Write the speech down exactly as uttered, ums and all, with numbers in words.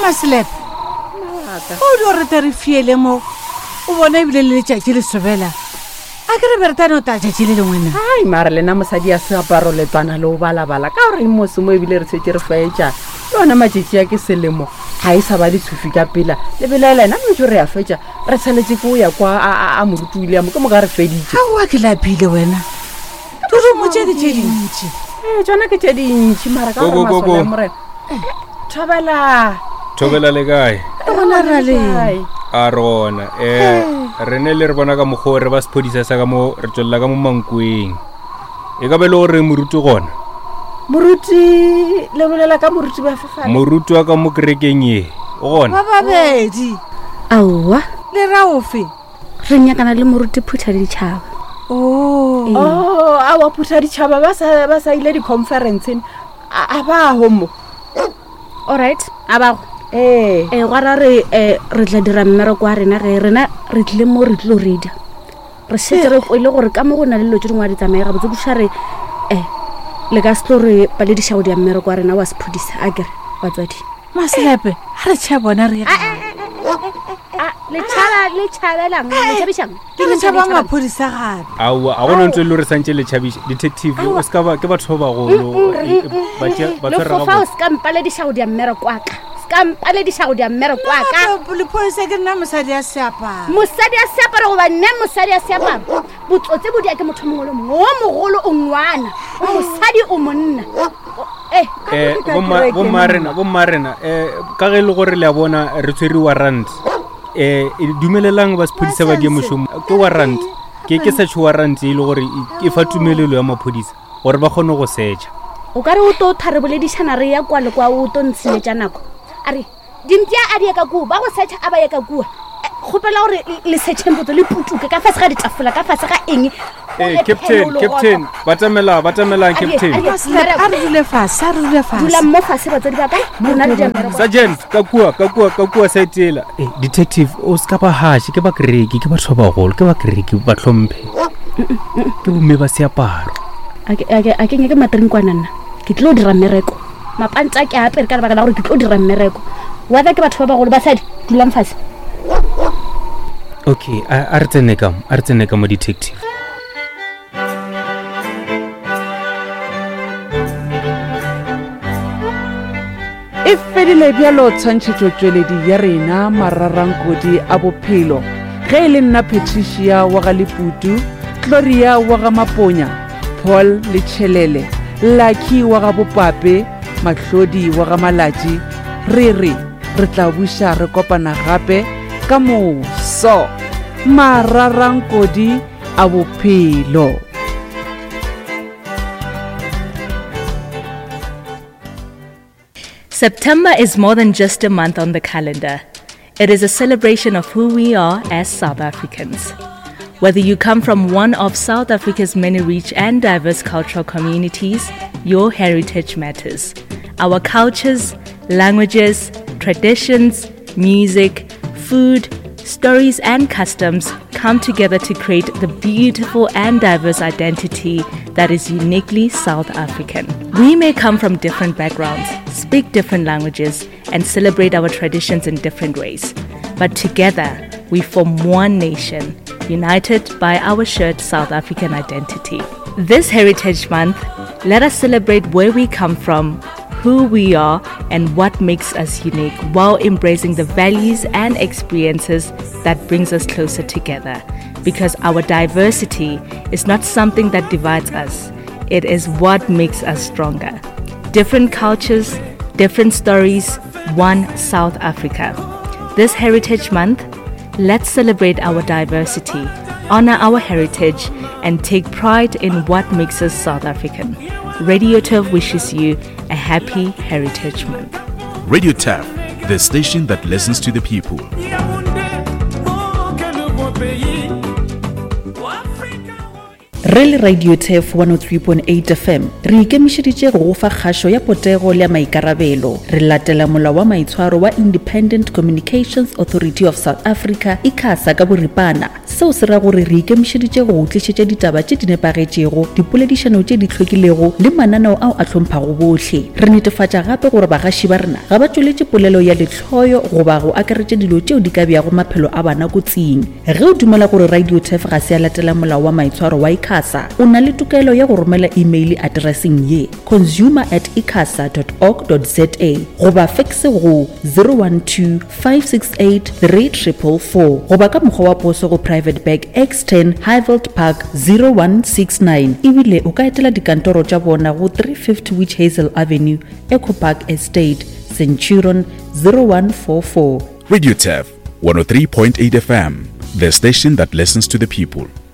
Maslep. O do re tere fiele mo. O bona ebile le letšatši le sobela. A ke re beretane o ta tšatši le lengwena. Ai mara le nna mosadi ya seaparo letwana le o balabala ka gore mose mo ebile re setse re faetša le ona matšatši a ke selemo ga e sa ba le tshufi ka pela le belaela ena metso re ya fetša re tshwanetse ke o ya kwa a moruti William ke mo ka re feditše. Ga oa ke lapile wena turumo tše di tše dintši. ee tsona ke tše dintši mara ka gore masole ya morena thobela thobela le kae gona ra le a rona um re ne le re bona ka mokgwa re ba sephodisa sa ka mo re tswelela ka mo mankweng e ka be le gore moruti gona moruti le bolela ka moruti ba fefane moruti wa ka mo kerekeng e o gona ba babedi aowa le ra ofe re nyakana le moruti Phutha Ditšhaba. oh oh a wa Phutha Ditšhaba ba sa ba sa ile di-conferenceng a ba homo alright a bago ee e gwara re eh, re tla dira mmereko wa rena ge rena re tlile mo re tlilo redia re setse re kwele gore ka mo go na le dilo tse dingwe di tsamaye ga botse duša re eh le ka setlo re palediša go dia mmereko wa rena wa sephodisa a kere batswadi Maslepe ha re tšha bona re le tšhaba le tšhabelang le tšhabišang ke le tšhaba maphodisa gape aowa a gona ntse le re santse le tšhabiša detective o ska ba ke batho ba bagolo ba tshwara lefofa o ska mpalediša go dia mmereko wa ka ska mpalediša go dia mmereko wa ka lephodisa ke nna mosadi ya seaparo mosadi a seaparo goba nne mosadi a seaparo botsotse bo dia ke motho mongwe le mongwe o mogolo o ngwana o mosadi o monna eh bommarena bommarena eh ka ge le gore le a bona re tshwere warrant eh dumelelang ba sephodisa ba die mošomo ke warrant ke ke search warrant e le gore e fa tumelelo ya maphodisa gore ba kgone go searcha o ka re o to thare boledišana re ya kwa le kwa o to ntsheletša nako a re dimpia a di ya ka kua ba go searcha a ba ya ka kua kgopela gore le searcheng botso le putuke ka fase ga ditafola ka fase ga eng eh captain captain batamela batamela captain a re dule fase a re dule fase dula mo fase batswadi ba ka rona le jamera sergeant ka kua ka kua ka kua saitela eh detective o ska ba hashi ke ba kreki ke ba thoba gol ke ba kreki ba tlhomphe ke bo me ba seaparo a ke a ke ke matrinkwana nna ke tlo dira mmereko mapantsa ke a apere ka ba ka gore ke tlo dira mmereko wa ba ke batho ba bagolo ba sadi dulang fase okay a re tsene ka a re tsene ka mo detective e fedile bjalo tshwantšhetšo tšweledi ya rena mararankodi a bophelo ge e le nna Patricia wa ga Leputu, Gloria wa ga Maponya, Paul le Tšhelele, Lucky wa ga Bopape, Mahlodi wa ga Malatši re re re tla buša re kopana gape ka moso mararankodi a bophelo. September is more than just a month on the calendar. It is a celebration of who we are as South Africans. Whether you come from one of South Africa's many rich and diverse cultural communities, your heritage matters. Our cultures, languages, traditions, music, food, stories and customs come together to create the beautiful and diverse identity that is uniquely South African. We may come from different backgrounds, speak different languages, and celebrate our traditions in different ways. But together, we form one nation, united by our shared South African identity. This Heritage Month, let us celebrate where we come from, who we are, and what makes us unique, while embracing the values and experiences that brings us closer together. Because our diversity is not something that divides us, it is what makes us stronger. Different cultures, different stories, one South Africa. This Heritage Month, let's celebrate our diversity, honor our heritage, and take pride in what makes us South African. Radio Turf wishes you a happy Heritage Month. Radio Turf, the station that listens to the people. re le Radio Tef one oh three point eight F M re ikemišeditše go fa kgašo ya potego le ya maikarabelo. Re latela molao wa maitshwaro wa Independent Communications Authority of South Africa ICASA ka boripana. Seo se ra gore re ikemišeditše go utlišetša ditaba tše di nepagetšego, dipoledišano tše di hlwekilego le mananeo ao a hlomphang bohle. Re netefatša gape gore bagaši ba rena ga ba tšweletše polelo ya lehloyo goba go akaretša dilo tšeo di ka beago maphelo a bana kotsing. Ge o dumela gore Radio Tef ga se ya latela molao wa maitshwaro wa ICASA, o na le tokelo ya go romela email addressing ye consumer at icasa dot org dot za goba faxe go zero one two five six eight three four four four goba ka mokgwa wa poso go Private Bag X ten Highveld Park zero one six nine. Ebile o ka etela dikantoro tša bona go three fifty Witch Hazel Avenue, Echo Park Estate, Centurion zero one four four. Radio Tef one oh three point eight F M, the station that listens to the people.